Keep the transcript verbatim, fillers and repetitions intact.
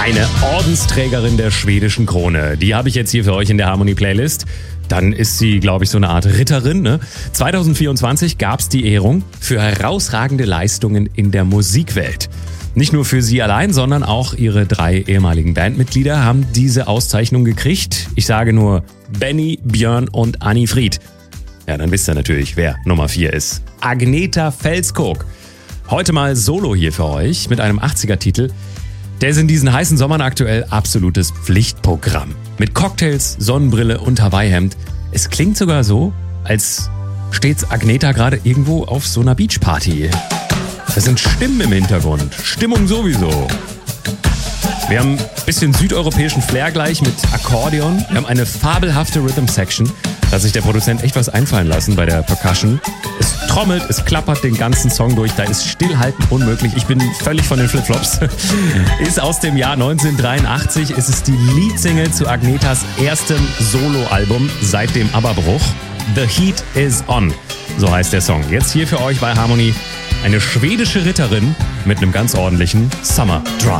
Eine Ordensträgerin der schwedischen Krone. Die habe ich jetzt hier für euch in der Harmony-Playlist. Dann ist sie, glaube ich, so eine Art Ritterin. Ne? zwanzig vierundzwanzig gab es die Ehrung für herausragende Leistungen in der Musikwelt. Nicht nur für sie allein, sondern auch ihre drei ehemaligen Bandmitglieder haben diese Auszeichnung gekriegt. Ich sage nur Benny, Björn und Anni Fried. Ja, dann wisst ihr natürlich, wer Nummer vier ist. Agneta Fältskog. Heute mal solo hier für euch mit einem achtziger-Titel. Der ist in diesen heißen Sommern aktuell absolutes Pflichtprogramm. Mit Cocktails, Sonnenbrille und Hawaii-Hemd. Es klingt sogar so, als steht Agneta gerade irgendwo auf so einer Beachparty. Das sind Stimmen im Hintergrund. Stimmung sowieso. Wir haben ein bisschen südeuropäischen Flair gleich mit Akkordeon. Wir haben eine fabelhafte Rhythm-Section. Da hat sich der Produzent echt was einfallen lassen bei der Percussion. Es trommelt, es klappert den ganzen Song durch. Da ist Stillhalten unmöglich. Ich bin völlig von den Flipflops. Ist aus dem Jahr neunzehnhundertdreiundachtzig. Es ist die Leadsingle zu Agnetas erstem Soloalbum seit dem ABBA-Bruch. The Heat is On. So heißt der Song. Jetzt hier für euch bei Harmony. Eine schwedische Ritterin mit einem ganz ordentlichen Summer Drive.